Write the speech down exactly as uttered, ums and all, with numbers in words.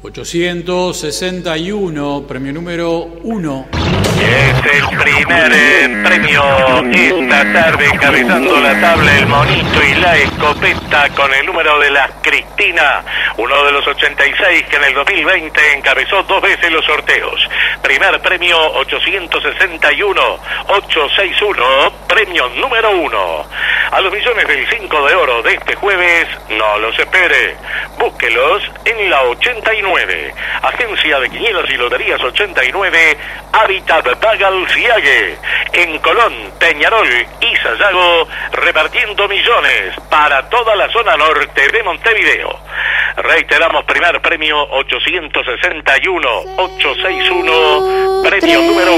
ochocientos sesenta y uno, premio número uno. Es el primer eh, premio esta tarde, encabezando la tabla el monito y la escopeta con el número de la Cristina, uno de los ochenta y seis que en el dos mil veinte encabezó dos veces los sorteos. Primer premio ochocientos sesenta y uno, ochocientos sesenta y uno, premio número uno. A los millones del cinco de oro de este jueves, no los espere, búsquelos en la ochenta y nueve, Agencia de Quinielas y Loterías ochenta y nueve, Hábitat Bagal Siague, en Colón, Peñarol y Sayago, repartiendo millones para toda la zona norte de Montevideo. Reiteramos, primer premio ochocientos sesenta y uno, ochocientos sesenta y uno, premio número